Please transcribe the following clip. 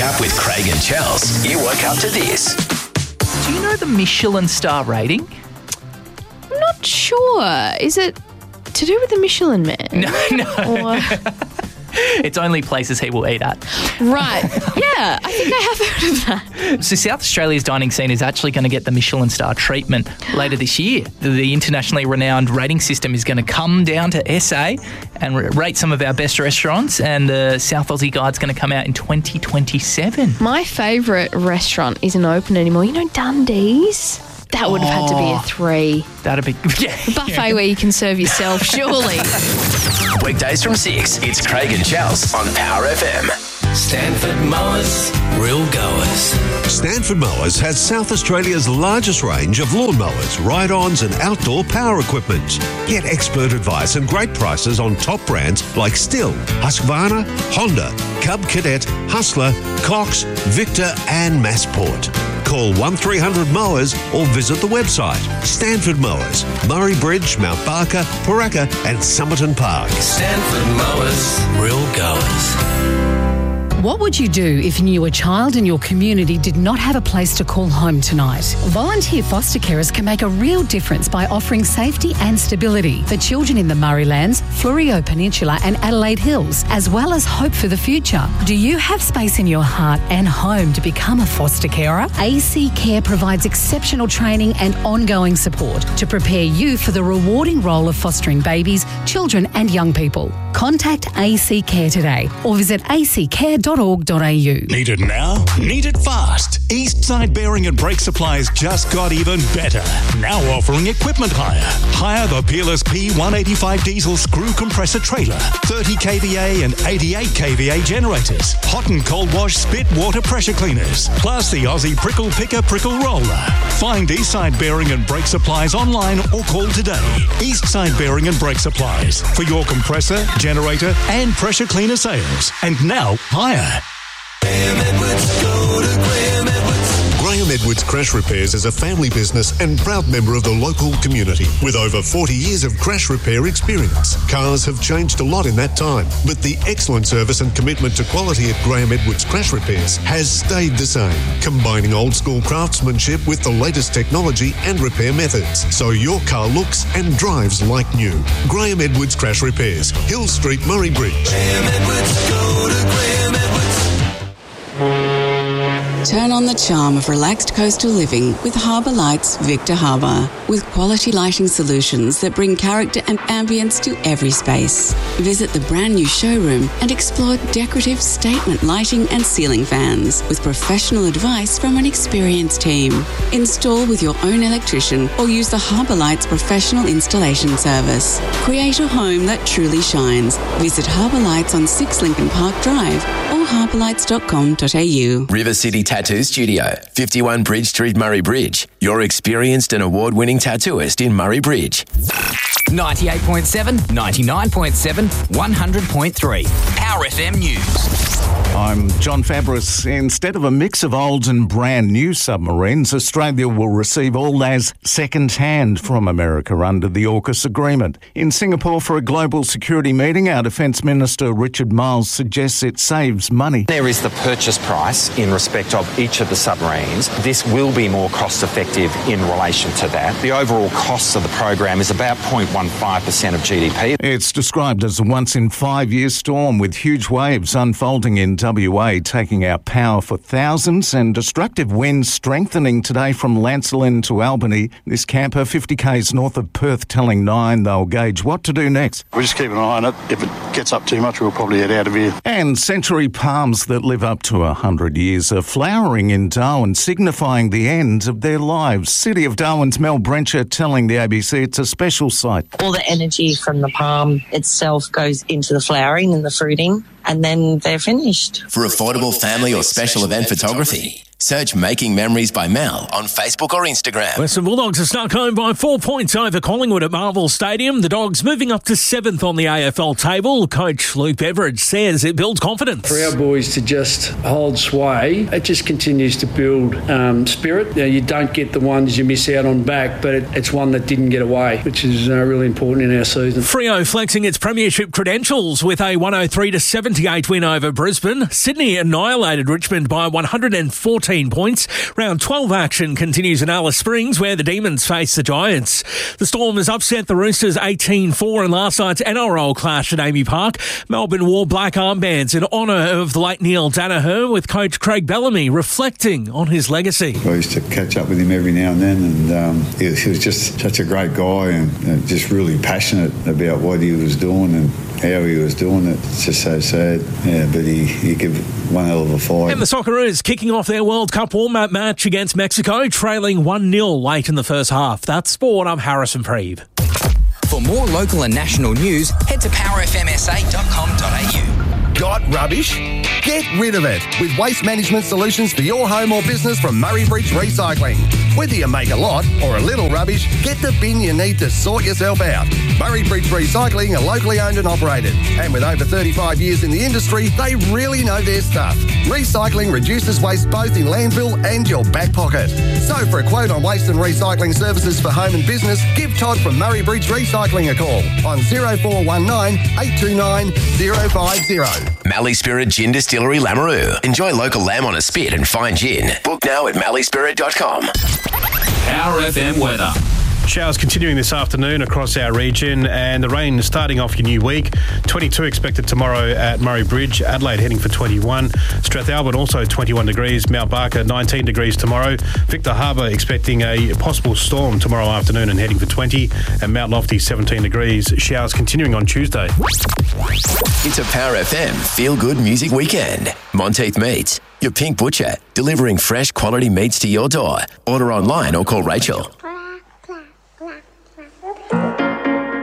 Up with Craig and Chels. You woke up to this. Do you know the Michelin star rating? I'm not sure. Is it to do with the Michelin Man? No. Or... It's only places he will eat at. Right. Yeah, I think I have heard of that. So South Australia's dining scene is actually going to get the Michelin star treatment later this year. The internationally renowned rating system is going to come down to SA and rate some of our best restaurants, and the South Aussie Guide's going to come out in 2027. My favourite restaurant isn't open anymore. You know, Dundee's? That would have had to be a 3. That'd be... Yeah. Buffet where you can serve yourself, surely. Weekdays from 6, it's Craig and Chels on Power FM. Stanford Mowers, real goers. Stanford Mowers has South Australia's largest range of lawn mowers, ride-ons and outdoor power equipment. Get expert advice and great prices on top brands like Stihl, Husqvarna, Honda, Cub Cadet, Hustler, Cox, Victor and Massport. Call 1300 Mowers or visit the website. Stanford Mowers, Murray Bridge, Mount Barker, Paraka and Somerton Park. Stanford Mowers, real goers. What would you do if you knew a child in your community did not have a place to call home tonight? Volunteer foster carers can make a real difference by offering safety and stability for children in the Murraylands, Fleurieu Peninsula and Adelaide Hills, as well as hope for the future. Do you have space in your heart and home to become a foster carer? AC Care provides exceptional training and ongoing support to prepare you for the rewarding role of fostering babies, children and young people. Contact AC Care today or visit accare.org.au. Need it now? Need it fast? Eastside Bearing and Brake Supplies just got even better. Now offering equipment hire. Hire the Peerless P185 diesel screw compressor trailer, 30 kVA and 88 kVA generators, hot and cold wash spit water pressure cleaners, plus the Aussie Prickle Picker Prickle Roller. Find Eastside Bearing and Brake Supplies online or call today. Eastside Bearing and Brake Supplies for your compressor, generator and pressure cleaner sales. And now hire. Graham Edwards, go to Graham Edwards. Graham Edwards Crash Repairs is a family business and proud member of the local community with over 40 years of crash repair experience. Cars have changed a lot in that time, but the excellent service and commitment to quality at Graham Edwards Crash Repairs has stayed the same, combining old school craftsmanship with the latest technology and repair methods, so your car looks and drives like new. Graham Edwards Crash Repairs, Hill Street, Murray Bridge. Graham Edwards, go to Graham Edwards. Turn on the charm of relaxed coastal living with Harbour Lights Victor Harbour. With quality lighting solutions that bring character and ambience to every space. Visit the brand new showroom and explore decorative statement lighting and ceiling fans with professional advice from an experienced team. Install with your own electrician or use the Harbour Lights professional installation service. Create a home that truly shines. Visit Harbour Lights on 6 Lincoln Park Drive or harbourlights.com.au. River City Tattoo Studio, 51 Bridge Street, Murray Bridge. Your experienced and award-winning tattooist in Murray Bridge. 98.7, 99.7, 100.3. Power FM News. I'm John Fabris. Instead of a mix of old and brand new submarines, Australia will receive all as second-hand from America under the AUKUS agreement. In Singapore for a global security meeting, our Defence Minister Richard Marles suggests it saves money. There is the purchase price in respect of each of the submarines. This will be more cost-effective in relation to that. The overall cost of the program is about 0.15% of GDP. It's described as a once-in-5-year storm with huge waves unfolding in WA, taking out power for thousands, and destructive winds strengthening today from Lancelin to Albany. This camper 50 k's north of Perth telling Nine they'll gauge what to do next. We'll just keep an eye on it. If it gets up too much, we'll probably head out of here. And century palms that live up to 100 years are flowering in Darwin, signifying the end of their lives. City of Darwin's Mel Brencher telling the ABC it's a special site. All the energy from the palm itself goes into the flowering and the fruiting, and then they're finished. For affordable family or special event photography, Search Making Memories by Mel on Facebook or Instagram. Western Bulldogs are snuck home by 4 points over Collingwood at Marvel Stadium. The Dogs moving up to 7th on the AFL table. Coach Luke Beveridge says it builds confidence. For our boys to just hold sway, it just continues to build spirit. You don't get the ones you miss out on back, but it's one that didn't get away, which is really important in our season. Freo flexing its premiership credentials with a 103-78 win over Brisbane. Sydney annihilated Richmond by 114 points. Round 12 action continues in Alice Springs, where the Demons face the Giants. The Storm has upset the Roosters 18-4 in last night's NRL clash at Amy Park. Melbourne wore black armbands in honour of the late Neil Danaher, with coach Craig Bellamy reflecting on his legacy. I used to catch up with him every now and then, and he was just such a great guy and just really passionate about what he was doing and how he was doing it. It's just so sad, but he gave one hell of a fight. And the Socceroos kicking off their World Cup warm-up match against Mexico, trailing 1-0 late in the first half. That's sport. I'm Harrison Preeve. For more local and national news, head to powerfmsa.com.au. Got rubbish? Get rid of it with waste management solutions for your home or business from Murray Bridge Recycling. Whether you make a lot or a little rubbish, get the bin you need to sort yourself out. Murray Bridge Recycling are locally owned and operated, and with over 35 years in the industry, they really know their stuff. Recycling reduces waste both in landfill and your back pocket. So for a quote on waste and recycling services for home and business, give Todd from Murray Bridge Recycling a call on 0419 829 050. Mallee Spirit Gin Distillery, Lamoureux. Enjoy local lamb on a spit and fine gin. Book now at malleespirit.com. Power FM weather. Showers continuing this afternoon across our region, and the rain starting off your new week. 22 expected tomorrow at Murray Bridge. Adelaide heading for 21. Strathalbyn also 21 degrees. Mount Barker 19 degrees tomorrow. Victor Harbour expecting a possible storm tomorrow afternoon and heading for 20. And Mount Lofty 17 degrees. Showers continuing on Tuesday. It's a Power FM feel-good music weekend. Monteith Meats, your Pink Butcher, delivering fresh quality meats to your door. Order online or call Rachel.